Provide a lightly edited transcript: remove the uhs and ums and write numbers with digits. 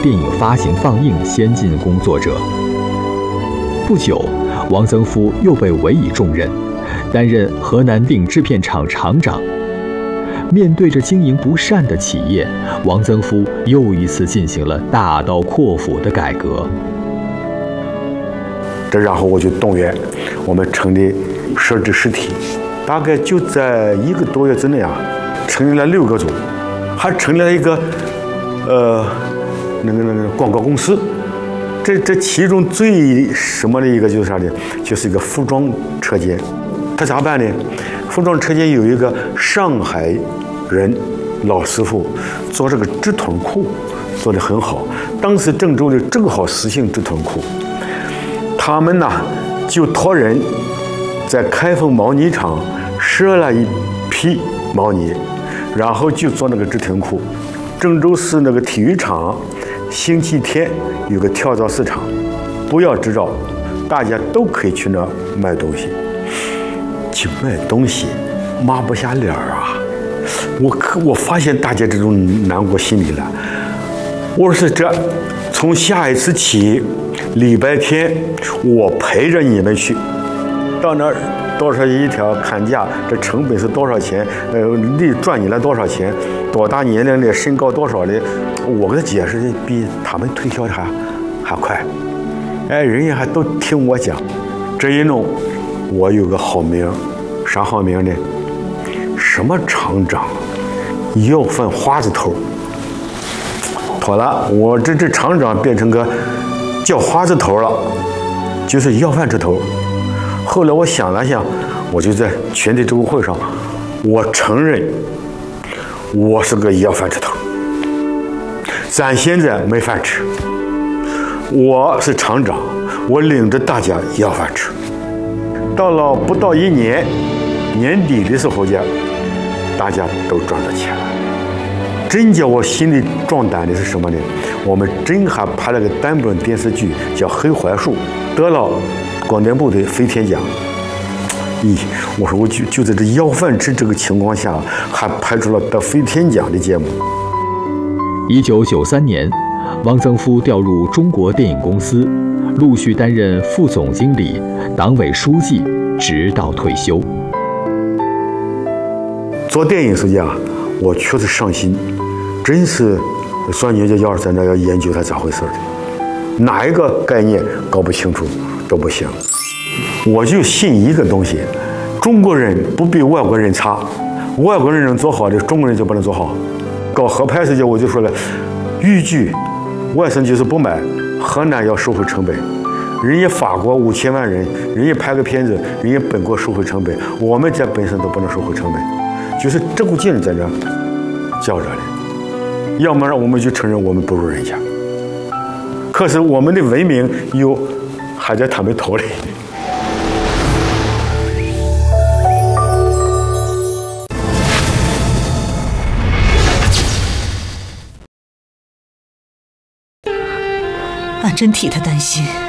电影发行放映先进工作者。不久，王曾夫又被委以重任，担任河南电影制片厂厂长。面对着经营不善的企业，王曾夫又一次进行了大刀阔斧的改革。 然后我就动员我们成立设置实体，大概就在1个多月之内啊，成立了6个组，还成立了一个那个广告公司。这其中最什么的一个就是啥呢？就是一个服装车间。他咋办呢？服装车间有一个上海人老师傅做这个直臀裤做得很好，当时郑州的正好实行直臀裤，他们呢就托人在开封毛呢厂赊了一批毛呢，然后就做那个直臀裤。郑州市那个体育场星期天有个跳蚤市场，不要执照，大家都可以去那卖东西。去卖东西抹不下脸啊！我发现大家这种难过心理了。我说这从下一次起，礼拜天我陪着你们去，到那儿多少一条看价，这成本是多少钱？利赚你了多少钱？多大年龄的，身高多少的？我给他解释的比他们推销的还快。哎，人家还都听我讲。这一弄，我有个好名，啥好名呢？什么厂长？要饭花子头。妥了，我这厂长变成个叫花子头了，就是要饭之头。后来我想了想，我就在全体周会上，我承认我是个要饭之头。咱现在没饭吃，我是厂长，我领着大家要饭吃。到了不到1年，年底的时候呀，大家都赚到钱了。真叫我心里壮胆的是什么呢？我们真还拍了个单本电视剧，叫《黑槐树》，得了广电部的飞天奖。咦，我说我就在这要饭吃这个情况下，还拍出了得飞天奖的节目。 1993年，王曾夫调入中国电影公司，陆续担任副总经理、党委书记，直到退休。 做电影时间啊，我确实上心，真是算你这要是在那要研究它咋回事的，哪一个概念搞不清楚都不行。我就信一个东西，中国人不比外国人差，外国人能做好的，中国人就不能做好。搞合拍时间我就说了，豫剧外省就是不买，河南要收回成本。人家法国5000万人，人家拍个片子，人家本国收回成本，我们在本省都不能收回成本，就是这股劲在这较着的。要么让我们就承认我们不如人家，可是我们的文明又还在他们头里。 俺真替他担心。